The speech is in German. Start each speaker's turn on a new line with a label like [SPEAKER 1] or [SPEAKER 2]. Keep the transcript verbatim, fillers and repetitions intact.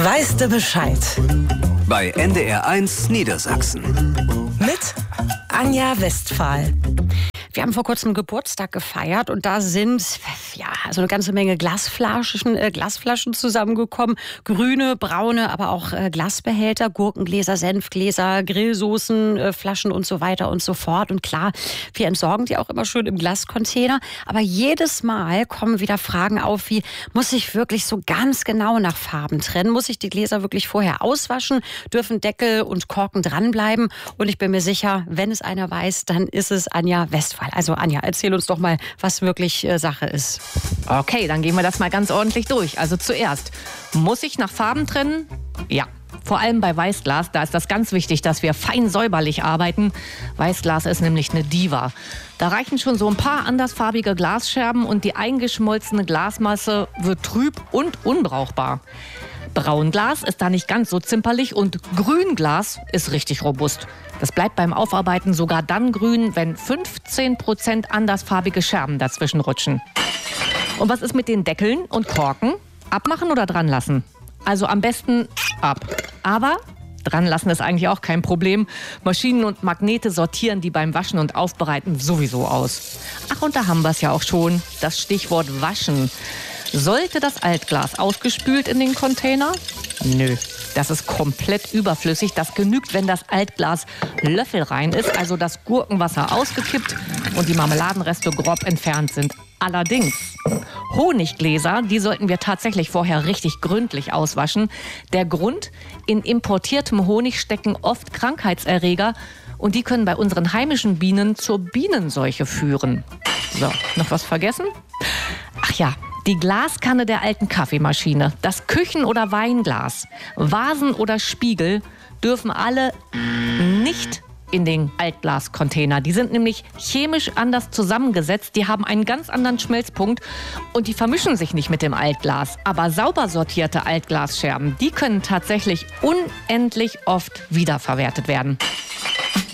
[SPEAKER 1] Weißt du Bescheid?
[SPEAKER 2] Bei N D R eins Niedersachsen.
[SPEAKER 1] Mit Anja Westphal.
[SPEAKER 3] Wir haben vor kurzem Geburtstag gefeiert und da sind ja so eine ganze Menge Glasflaschen, äh, Glasflaschen zusammengekommen. Grüne, braune, aber auch äh, Glasbehälter, Gurkengläser, Senfgläser, Grillsoßen, äh, Flaschen und so weiter und so fort. Und klar, wir entsorgen die auch immer schön im Glascontainer. Aber jedes Mal kommen wieder Fragen auf wie, muss ich wirklich so ganz genau nach Farben trennen? Muss ich die Gläser wirklich vorher auswaschen? Dürfen Deckel und Korken dranbleiben? Und ich bin mir sicher, wenn es einer weiß, dann ist es Anja Westphal. Also Anja, erzähl uns doch mal, was wirklich äh, Sache ist.
[SPEAKER 4] Okay, dann gehen wir das mal ganz ordentlich durch. Also zuerst, muss ich nach Farben trennen? Ja. Vor allem bei Weißglas, da ist das ganz wichtig, dass wir fein säuberlich arbeiten. Weißglas ist nämlich eine Diva. Da reichen schon so ein paar andersfarbige Glasscherben und die eingeschmolzene Glasmasse wird trüb und unbrauchbar. Braunglas ist da nicht ganz so zimperlich und Grünglas ist richtig robust. Das bleibt beim Aufarbeiten sogar dann grün, wenn fünfzehn Prozent andersfarbige Scherben dazwischen rutschen. Und was ist mit den Deckeln und Korken? Abmachen oder dran lassen? Also am besten ab. Aber dran lassen ist eigentlich auch kein Problem. Maschinen und Magnete sortieren die beim Waschen und Aufbereiten sowieso aus. Ach, und da haben wir es ja auch schon. Das Stichwort Waschen. Sollte das Altglas ausgespült in den Container? Nö, das ist komplett überflüssig. Das genügt, wenn das Altglas löffelrein ist, also das Gurkenwasser ausgekippt und die Marmeladenreste grob entfernt sind. Allerdings, Honiggläser, die sollten wir tatsächlich vorher richtig gründlich auswaschen. Der Grund, in importiertem Honig stecken oft Krankheitserreger und die können bei unseren heimischen Bienen zur Bienenseuche führen. So, noch was vergessen? Ach ja, die Glaskanne der alten Kaffeemaschine, das Küchen- oder Weinglas, Vasen oder Spiegel dürfen alle nicht in den Altglascontainer. Die sind nämlich chemisch anders zusammengesetzt. Die haben einen ganz anderen Schmelzpunkt und die vermischen sich nicht mit dem Altglas. Aber sauber sortierte Altglasscherben, die können tatsächlich unendlich oft wiederverwertet werden.